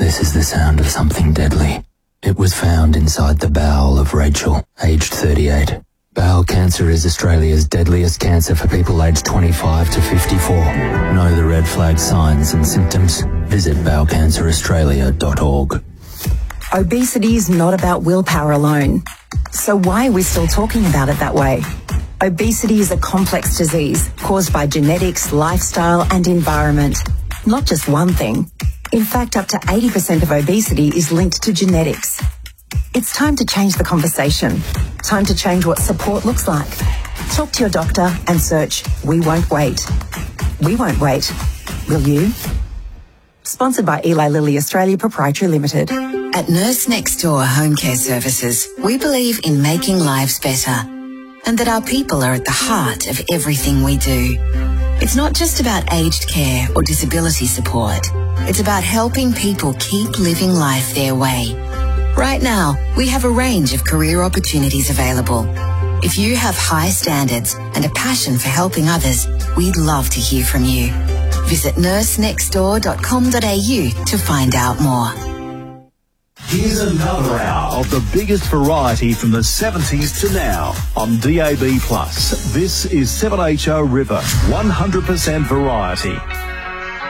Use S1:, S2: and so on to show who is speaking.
S1: This is the sound of something deadly. It was found inside the bowel of Rachel, aged 38. Bowel cancer is Australia's deadliest cancer for people aged 25 to 54. Know the red flag signs and symptoms? Visit bowelcanceraustralia.org.
S2: Obesity is not about willpower alone. So why are we still talking about it that way? Obesity is a complex disease caused by genetics, lifestyle and environment. Not just one thing. In fact, up to 80% of obesity is linked to genetics. It's time to change the conversation. Time to change what support looks like. Talk to your doctor and search We Won't Wait. We won't wait. Will you? Sponsored by Eli Lilly Australia Proprietary Limited.
S3: At Nurse Next Door Home Care Services, we believe in making lives better and that our people are at the heart of everything we do. It's not just about aged care or disability support. It's about helping people keep living life their way. Right now, we have a range of career opportunities available. If you have high standards and a passion for helping others, we'd love to hear from you. Visit nursenextdoor.com.au to find out more.
S4: Here's another hour of the biggest variety from the 70s to now on DAB+. This is 7HO River, 100% variety.